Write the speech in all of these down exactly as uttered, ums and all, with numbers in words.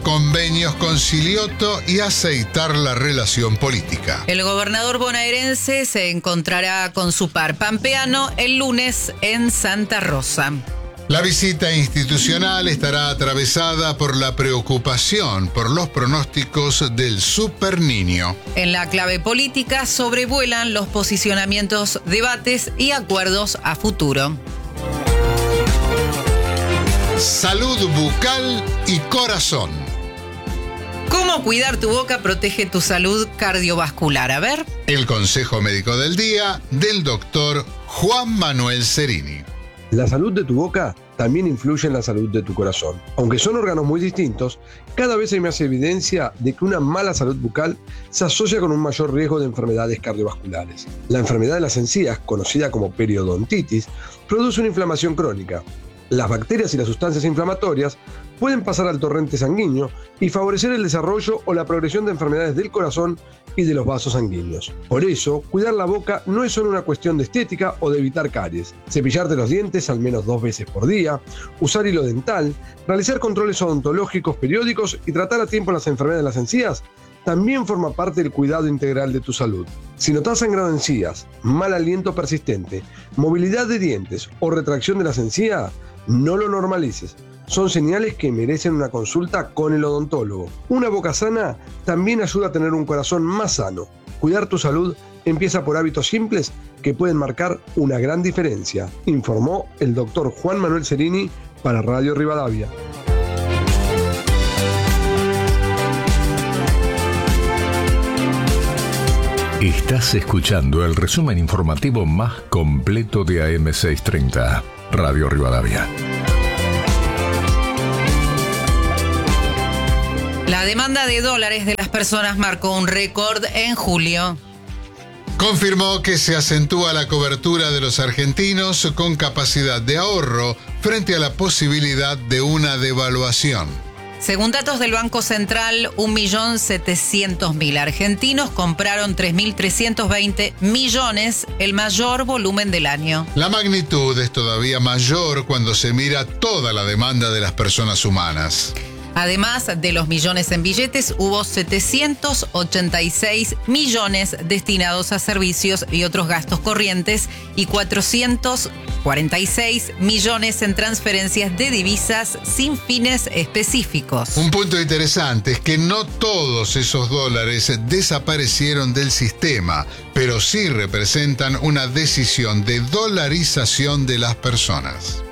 convenios con Silioto y aceitar la relación política. El gobernador bonaerense se encontrará con su par pampeano el lunes en Santa Rosa. La visita institucional estará atravesada por la preocupación por los pronósticos del Super Niño. En la clave política sobrevuelan los posicionamientos, debates y acuerdos a futuro. Salud bucal y corazón. ¿Cómo cuidar tu boca protege tu salud cardiovascular? A ver. El consejo médico del día del doctor Juan Manuel Cerini. La salud de tu boca también influye en la salud de tu corazón. Aunque son órganos muy distintos, cada vez hay más evidencia de que una mala salud bucal se asocia con un mayor riesgo de enfermedades cardiovasculares. La enfermedad de las encías, conocida como periodontitis, produce una inflamación crónica. Las bacterias y las sustancias inflamatorias pueden pasar al torrente sanguíneo y favorecer el desarrollo o la progresión de enfermedades del corazón y de los vasos sanguíneos. Por eso, cuidar la boca no es solo una cuestión de estética o de evitar caries. Cepillarte los dientes al menos dos veces por día, usar hilo dental, realizar controles odontológicos periódicos y tratar a tiempo las enfermedades de las encías también forma parte del cuidado integral de tu salud. Si notas sangrado de encías, mal aliento persistente, movilidad de dientes o retracción de las encías, no lo normalices. Son señales que merecen una consulta con el odontólogo. Una boca sana también ayuda a tener un corazón más sano. Cuidar tu salud empieza por hábitos simples que pueden marcar una gran diferencia, informó el doctor Juan Manuel Cerini para Radio Rivadavia. Estás escuchando el resumen informativo más completo de A M seiscientos treinta, Radio Rivadavia. La demanda de dólares de las personas marcó un récord en julio. Confirmó que se acentúa la cobertura de los argentinos con capacidad de ahorro frente a la posibilidad de una devaluación. Según datos del Banco Central, un millón setecientos mil argentinos compraron tres mil trescientos veinte millones, el mayor volumen del año. La magnitud es todavía mayor cuando se mira toda la demanda de las personas humanas. Además de los millones en billetes, hubo setecientos ochenta y seis millones destinados a servicios y otros gastos corrientes y cuatrocientos cuarenta y seis millones en transferencias de divisas sin fines específicos. Un punto interesante es que no todos esos dólares desaparecieron del sistema, pero sí representan una decisión de dolarización de las personas.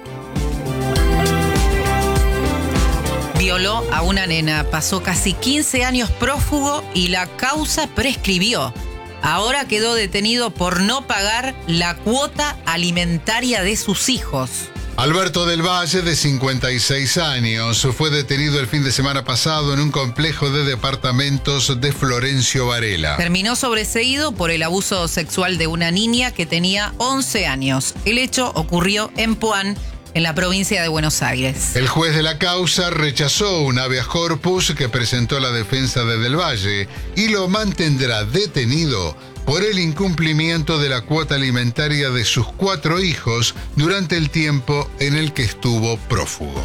Violó a una nena, pasó casi quince años prófugo y la causa prescribió. Ahora quedó detenido por no pagar la cuota alimentaria de sus hijos. Alberto del Valle, de cincuenta y seis años, fue detenido el fin de semana pasado en un complejo de departamentos de Florencio Varela. Terminó sobreseído por el abuso sexual de una niña que tenía once años. El hecho ocurrió en Puan, en la provincia de Buenos Aires. El juez de la causa rechazó un habeas corpus que presentó la defensa de Del Valle y lo mantendrá detenido por el incumplimiento de la cuota alimentaria de sus cuatro hijos durante el tiempo en el que estuvo prófugo.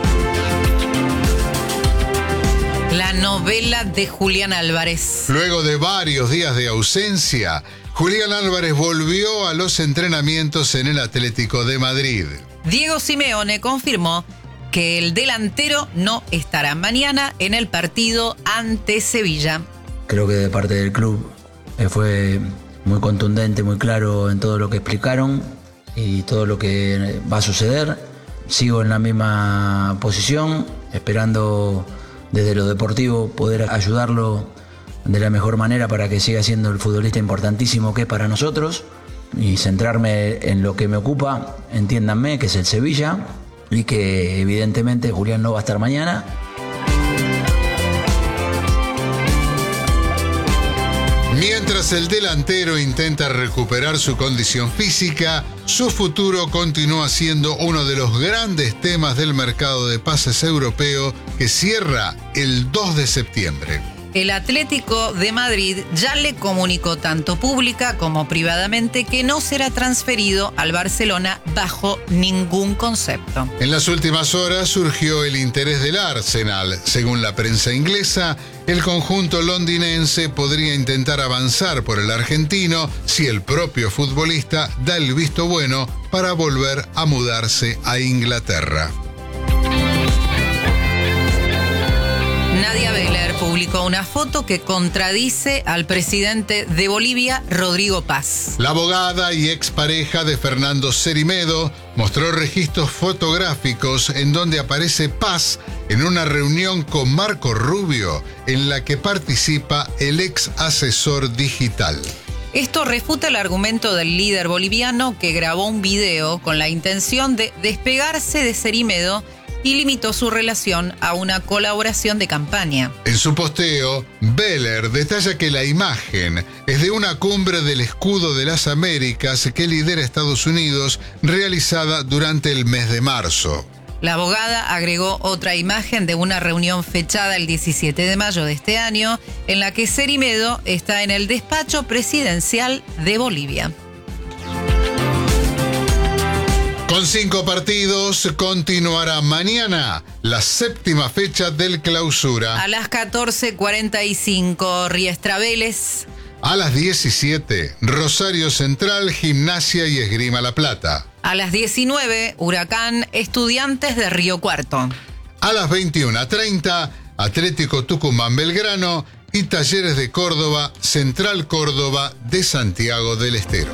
La novela de Julián Álvarez. Luego de varios días de ausencia, Julián Álvarez volvió a los entrenamientos en el Atlético de Madrid. Diego Simeone confirmó que el delantero no estará mañana en el partido ante Sevilla. Creo que de parte del club fue muy contundente, muy claro en todo lo que explicaron y todo lo que va a suceder. Sigo en la misma posición, esperando desde lo deportivo poder ayudarlo de la mejor manera para que siga siendo el futbolista importantísimo que es para nosotros. Y centrarme en lo que me ocupa, entiéndanme, que es el Sevilla y que evidentemente Julián no va a estar mañana. Mientras el delantero intenta recuperar su condición física, su futuro continúa siendo uno de los grandes temas del mercado de pases europeo que cierra el dos de septiembre. El Atlético de Madrid ya le comunicó tanto pública como privadamente que no será transferido al Barcelona bajo ningún concepto. En las últimas horas surgió el interés del Arsenal. Según la prensa inglesa, el conjunto londinense podría intentar avanzar por el argentino si el propio futbolista da el visto bueno para volver a mudarse a Inglaterra. Nadia Beller publicó una foto que contradice al presidente de Bolivia, Rodrigo Paz. La abogada y expareja de Fernando Cerimedo mostró registros fotográficos en donde aparece Paz en una reunión con Marco Rubio, en la que participa el ex asesor digital. Esto refuta el argumento del líder boliviano, que grabó un video con la intención de despegarse de Cerimedo y limitó su relación a una colaboración de campaña. En su posteo, Beller detalla que la imagen es de una cumbre del Escudo de las Américas que lidera Estados Unidos, realizada durante el mes de marzo. La abogada agregó otra imagen de una reunión fechada el diecisiete de mayo de este año, en la que Cerimedo está en el despacho presidencial de Bolivia. Con cinco partidos, continuará mañana la séptima fecha del Clausura. A las catorce cuarenta y cinco, Riestra Vélez. A las diecisiete, Rosario Central, Gimnasia y Esgrima La Plata. A las diecinueve, Huracán, Estudiantes de Río Cuarto. A las veintiuna treinta, Atlético Tucumán Belgrano y Talleres de Córdoba, Central Córdoba de Santiago del Estero.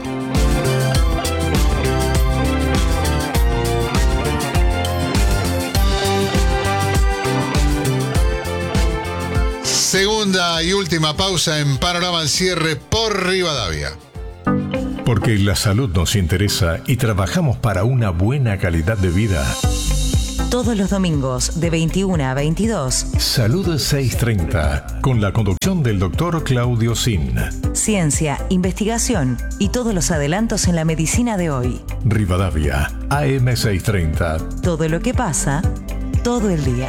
Segunda y última pausa en Panorama al Cierre por Rivadavia. Porque la salud nos interesa y trabajamos para una buena calidad de vida. Todos los domingos de veintiuna a veintidós. Salud seiscientos treinta, con la conducción del doctor Claudio Sin. Ciencia, investigación y todos los adelantos en la medicina de hoy. Rivadavia, A M seiscientos treinta. Todo lo que pasa, todo el día.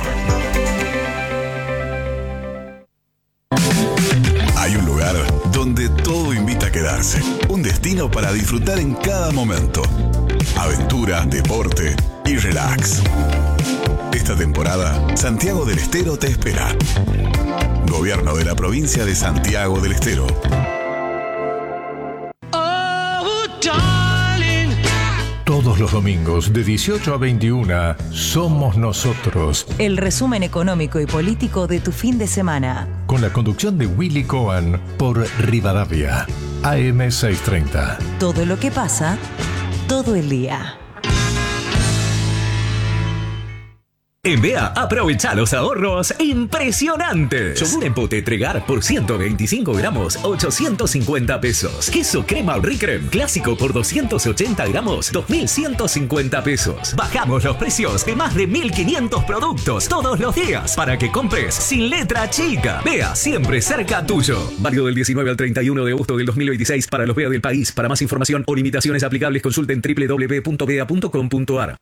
Hay un lugar donde todo invita a quedarse. Un destino para disfrutar en cada momento. Aventura, deporte y relax. Esta temporada, Santiago del Estero te espera. Gobierno de la provincia de Santiago del Estero. Todos los domingos de dieciocho a veintiuna, Somos Nosotros. El resumen económico y político de tu fin de semana. Con la conducción de Willy Cohen por Rivadavia, A M seiscientos treinta. Todo lo que pasa, todo el día. En B E A, aprovecha los ahorros impresionantes. Yogur en pote Tregar por ciento veinticinco gramos, ochocientos cincuenta pesos. Queso crema Ricrem clásico por doscientos ochenta gramos, dos mil ciento cincuenta pesos. Bajamos los precios de más de mil quinientos productos todos los días para que compres sin letra chica. B E A, siempre cerca tuyo. Válido del diecinueve al treinta y uno de agosto del dos mil veintiséis para los B E A del país. Para más información o limitaciones aplicables, consulten doble u doble u doble u punto b e a punto com punto a r.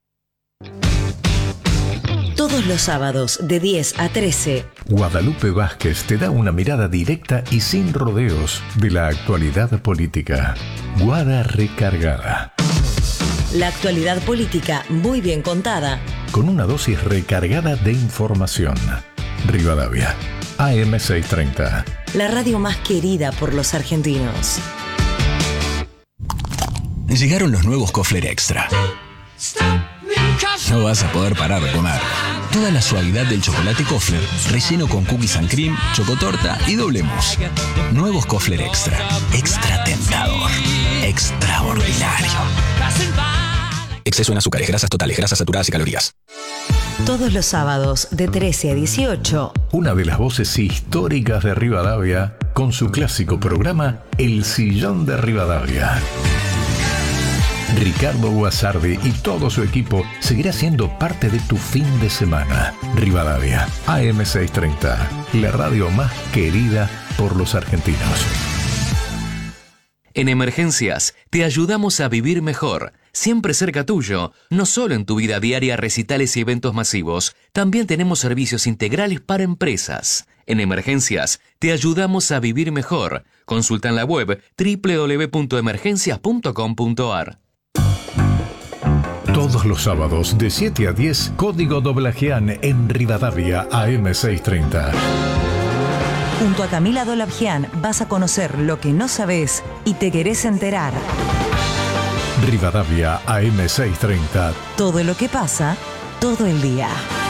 Todos los sábados de diez a trece. Guadalupe Vázquez te da una mirada directa y sin rodeos de la actualidad política. Guada Recargada. La actualidad política muy bien contada. Con una dosis recargada de información. Rivadavia, A M seiscientos treinta. La radio más querida por los argentinos. Llegaron los nuevos Kofler Extra. No vas a poder parar de comer. Toda la suavidad del chocolate Kofler, relleno con cookies and cream, chocotorta y doble mousse. Nuevos Kofler Extra. Extra tentador. Extraordinario. Exceso en azúcares, grasas totales, grasas saturadas y calorías. Todos los sábados de trece a dieciocho. Una de las voces históricas de Rivadavia con su clásico programa El Sillón de Rivadavia. Ricardo Guasardi y todo su equipo seguirá siendo parte de tu fin de semana. Rivadavia, A M seiscientos treinta, la radio más querida por los argentinos. En Emergencias, te ayudamos a vivir mejor, siempre cerca tuyo, no solo en tu vida diaria, recitales y eventos masivos, también tenemos servicios integrales para empresas. En Emergencias, te ayudamos a vivir mejor. Consulta en la web doble u doble u doble u punto emergencias punto com punto a r. Todos los sábados de siete a diez, Código Doblajean en Rivadavia A M seiscientos treinta. Junto a Camila Dolabjian vas a conocer lo que no sabes y te querés enterar. Rivadavia A M seiscientos treinta. Todo lo que pasa, todo el día.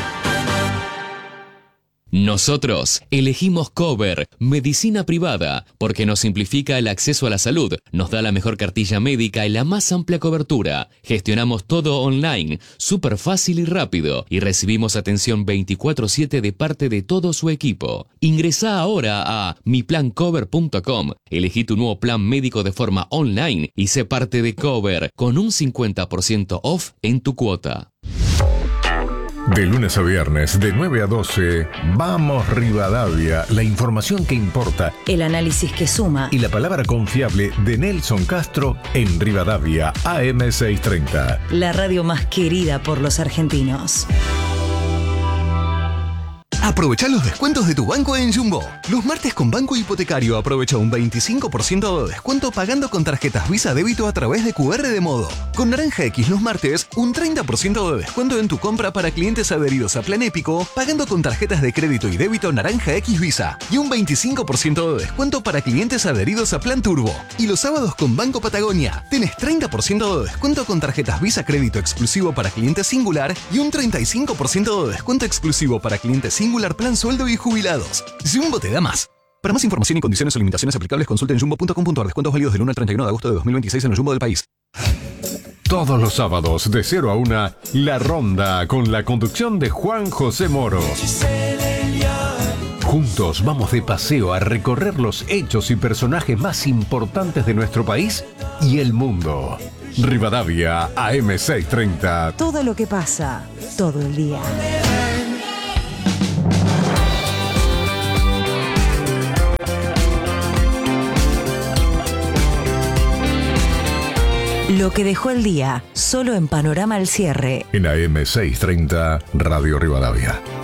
Nosotros elegimos Cover, medicina privada, porque nos simplifica el acceso a la salud, nos da la mejor cartilla médica y la más amplia cobertura. Gestionamos todo online, súper fácil y rápido, y recibimos atención veinticuatro siete de parte de todo su equipo. Ingresá ahora a mi plan cover punto com, elegí tu nuevo plan médico de forma online y sé parte de Cover con un cincuenta por ciento off en tu cuota. De lunes a viernes, de nueve a doce, Vamos Rivadavia, la información que importa. El análisis que suma. Y la palabra confiable de Nelson Castro en Rivadavia A M seiscientos treinta. La radio más querida por los argentinos. Aprovecha los descuentos de tu banco en Jumbo. Los martes con Banco Hipotecario aprovecha un veinticinco por ciento de descuento pagando con tarjetas Visa Débito a través de Q R de Modo. Con Naranja X los martes, un treinta por ciento de descuento en tu compra para clientes adheridos a Plan Épico pagando con tarjetas de crédito y débito Naranja X Visa. Y un veinticinco por ciento de descuento para clientes adheridos a Plan Turbo. Y los sábados con Banco Patagonia, tenés treinta por ciento de descuento con tarjetas Visa Crédito exclusivo para clientes Singular y un treinta y cinco por ciento de descuento exclusivo para clientes Singular Plan Sueldo y Jubilados. Jumbo te da más. Para más información y condiciones o limitaciones aplicables, consulta en jumbo punto com punto a r. Descuentos válidos del uno al treinta y uno de agosto de dos mil veintiséis en el Jumbo del país. Todos los sábados de cero a una, La Ronda con la conducción de Juan José Moro. Juntos vamos de paseo a recorrer los hechos y personajes más importantes de nuestro país y el mundo. Rivadavia A M seiscientos treinta. Todo lo que pasa, todo el día. Lo que dejó el día, solo en Panorama al Cierre. En A M seiscientos treinta, Radio Rivadavia.